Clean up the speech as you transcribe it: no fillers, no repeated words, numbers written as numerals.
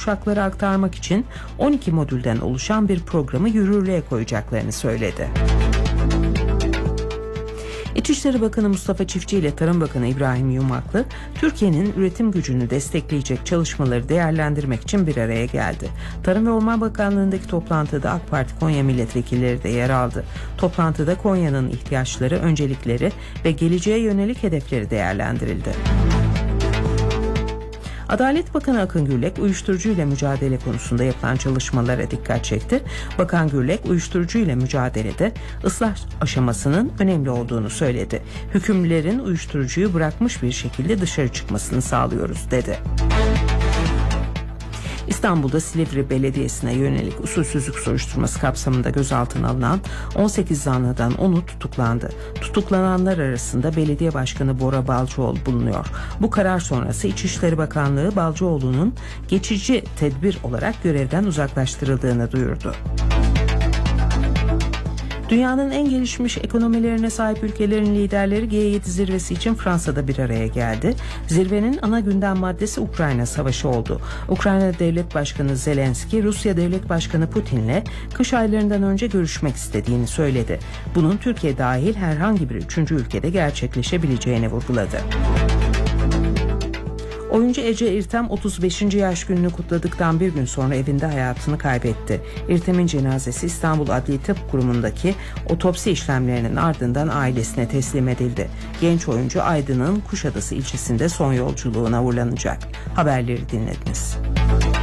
kuşaklara aktarmak için 12 modülden oluşan bir programı yürürlüğe koyacaklarını söyledi. İçişleri Bakanı Mustafa Çiftçi ile Tarım Bakanı İbrahim Yumaklı, Türkiye'nin üretim gücünü destekleyecek çalışmaları değerlendirmek için bir araya geldi. Tarım ve Orman Bakanlığı'ndaki toplantıda AK Parti Konya milletvekilleri de yer aldı. Toplantıda Konya'nın ihtiyaçları, öncelikleri ve geleceğe yönelik hedefleri değerlendirildi. Adalet Bakanı Akın Gürlek, uyuşturucuyla mücadele konusunda yapılan çalışmalara dikkat çekti. Bakan Gürlek, uyuşturucuyla mücadelede ıslah aşamasının önemli olduğunu söyledi. Hükümlülerin uyuşturucuyu bırakmış bir şekilde dışarı çıkmasını sağlıyoruz, dedi. İstanbul'da Silivri Belediyesi'ne yönelik usulsüzlük soruşturması kapsamında gözaltına alınan 18 zanlıdan 10'u tutuklandı. Tutuklananlar arasında Belediye Başkanı Bora Balcıoğlu bulunuyor. Bu karar sonrası İçişleri Bakanlığı Balcıoğlu'nun geçici tedbir olarak görevden uzaklaştırıldığını duyurdu. Dünyanın en gelişmiş ekonomilerine sahip ülkelerin liderleri G7 zirvesi için Fransa'da bir araya geldi. Zirvenin ana gündem maddesi Ukrayna Savaşı oldu. Ukrayna Devlet Başkanı Zelenski, Rusya Devlet Başkanı Putin'le kış aylarından önce görüşmek istediğini söyledi. Bunun Türkiye dahil herhangi bir üçüncü ülkede gerçekleşebileceğini vurguladı. Oyuncu Ece İrtem 35. yaş gününü kutladıktan bir gün sonra evinde hayatını kaybetti. İrtem'in cenazesi İstanbul Adli Tıp Kurumu'ndaki otopsi işlemlerinin ardından ailesine teslim edildi. Genç oyuncu Aydın'ın Kuşadası ilçesinde son yolculuğuna uğurlanacak. Haberleri dinlediniz.